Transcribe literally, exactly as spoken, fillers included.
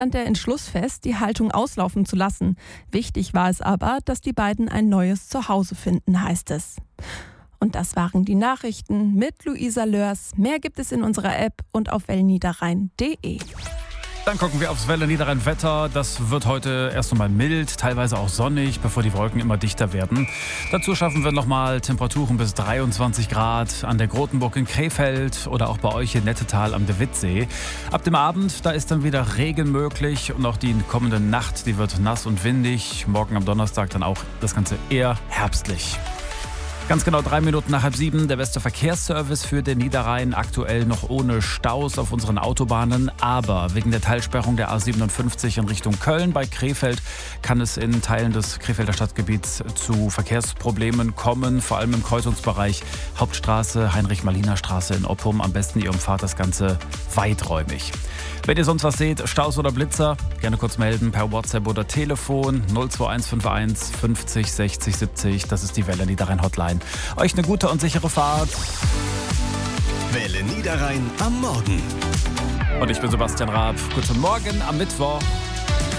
stand der Entschluss fest, die Haltung auslaufen zu lassen. Wichtig war es aber, dass die beiden ein neues Zuhause finden, heißt es. Und das waren die Nachrichten mit Luisa Lörs. Mehr gibt es in unserer App und auf wellniederrhein punkt de. Dann gucken wir aufs Welle Niederrhein-Wetter. Das wird heute erst einmal mild, teilweise auch sonnig, bevor die Wolken immer dichter werden. Dazu schaffen wir nochmal Temperaturen bis dreiundzwanzig Grad an der Grotenburg in Krefeld oder auch bei euch in Nettetal am De Wittsee. Ab dem Abend, da ist dann wieder Regen möglich und auch die kommende Nacht, die wird nass und windig. Morgen am Donnerstag dann auch das Ganze eher herbstlich. Ganz genau drei Minuten nach halb sieben, der beste Verkehrsservice für den Niederrhein, aktuell noch ohne Staus auf unseren Autobahnen, aber wegen der Teilsperrung der A siebenundfünfzig in Richtung Köln bei Krefeld kann es in Teilen des Krefelder Stadtgebiets zu Verkehrsproblemen kommen, vor allem im Kreuzungsbereich Hauptstraße, Heinrich-Malina-Straße in Oppum. Am besten ihr umfahrt das Ganze weiträumig. Wenn ihr sonst was seht, Staus oder Blitzer, gerne kurz melden per WhatsApp oder Telefon null zwei eins fünf eins fünfzig sechzig siebzig. Das ist die Welle Niederrhein Hotline. Euch eine gute und sichere Fahrt. Welle Niederrhein am Morgen. Und ich bin Sebastian Raab. Guten Morgen am Mittwoch.